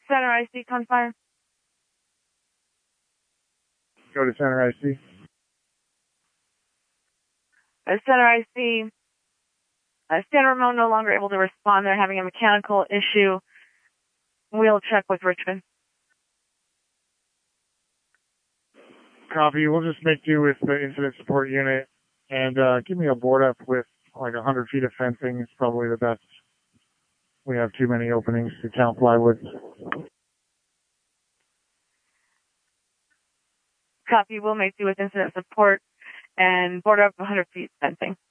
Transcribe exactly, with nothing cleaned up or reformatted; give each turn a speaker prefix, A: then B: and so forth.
A: Center I C, Confire.
B: Go to Center I C.
A: Uh, Center I C. Uh, San Ramon no longer able to respond. They're having a mechanical issue. We'll check with Richmond.
B: Copy. We'll just make do with the incident support unit and uh, give me a board up with like one hundred feet of fencing. It's probably the best. We have too many openings to count plywood.
A: Copy. We'll make do with incident support and board up one hundred feet fencing.